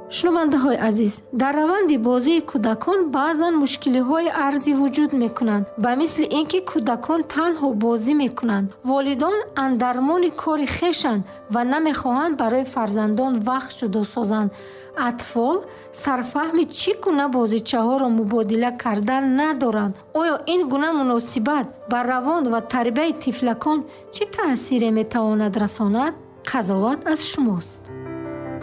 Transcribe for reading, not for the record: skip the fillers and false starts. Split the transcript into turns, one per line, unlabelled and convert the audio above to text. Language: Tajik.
шунавандаҳои азиз, дар раванди бозии кӯдакон баъзан мушкилиҳои арзӣ вуҷуд мекунанд, ба мисли ин ки кӯдакон танҳо бозӣ мекунанд. Волидон андармони кори хешанд ва намехоҳанд барои фарзандон вақт ҷудо созанд. атфол сарфаҳми чӣ гуна бозичаҳоро мубодила кардан надоранд. оё ин гуна муносибат ба равон ва тарбияи тифлакон чӣ таъсире метавонад расонад? қазоват аз шумост.